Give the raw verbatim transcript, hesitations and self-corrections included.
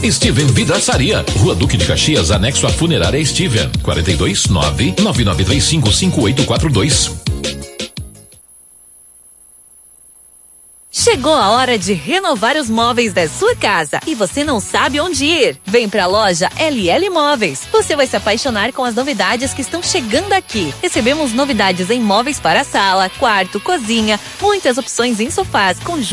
Steven Vidraçaria, Rua Duque de Caxias, anexo à Funerária Steven, quarenta e dois, nove nove nove três cinco cinco oito quatro dois. Chegou a hora de renovar os móveis da sua casa e você não sabe onde ir. Vem pra loja L L Móveis. Você vai se apaixonar com as novidades que estão chegando aqui. Recebemos novidades em móveis para sala, quarto, cozinha, muitas opções em sofás, conjuntos